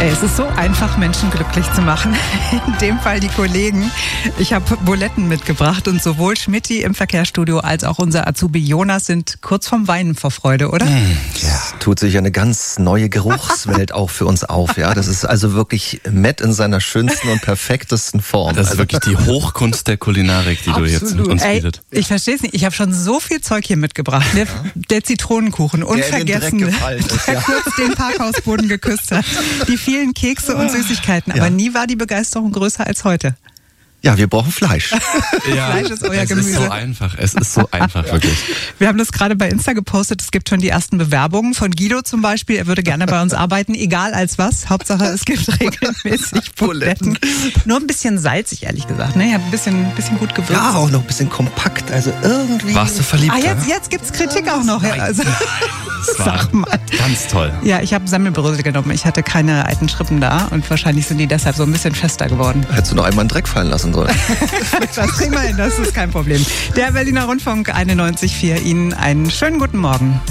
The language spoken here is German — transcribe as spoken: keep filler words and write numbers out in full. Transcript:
Ey, es ist so einfach, Menschen glücklich zu machen. In dem Fall die Kollegen. Ich habe Buletten mitgebracht und sowohl Schmidti im Verkehrsstudio als auch unser Azubi Jonas sind kurz vorm Weinen vor Freude, oder? Mm, ja, tut sich eine ganz neue Geruchswelt auch für uns auf. Ja, das ist also wirklich Met in seiner schönsten und perfektesten Form. Das ist also wirklich die Hochkunst der Kulinarik, die Absolut. du jetzt uns Ey, bietet. ich verstehe es nicht. Ich habe schon so viel Zeug hier mitgebracht. Der, der Zitronenkuchen, unvergessen, der, in den Dreck gefallen ist, der ja. kurz den Parkhausboden geküsst hat. Die vielen Kekse und Süßigkeiten. Aber Ja. nie war die Begeisterung größer als heute. Ja, wir brauchen Fleisch. Ja, Fleisch ist euer es Gemüse. ist so einfach. Es ist so einfach, wirklich. Wir haben das gerade bei Insta gepostet. Es gibt schon die ersten Bewerbungen. Von Guido zum Beispiel. Er würde gerne bei uns arbeiten, egal als was. Hauptsache, es gibt regelmäßig Buletten. Nur ein bisschen salzig, ehrlich gesagt. Ne? Ja, ein bisschen, bisschen gut gewürzt. Ja, auch noch ein bisschen kompakt. Also irgendwie. Warst du verliebt? Ah, jetzt, jetzt gibt's Kritik auch noch. Ja, also, Das war sag mal. ganz toll. Ja, ich habe Semmelbrösel genommen. Ich hatte keine alten Schrippen da und wahrscheinlich sind die deshalb so ein bisschen fester geworden. Hättest du noch einmal einen Dreck fallen lassen sollen. Das kriegen wir hin, das ist kein Problem. Der Berliner Rundfunk einundneunzig Komma vier. Ihnen einen schönen guten Morgen.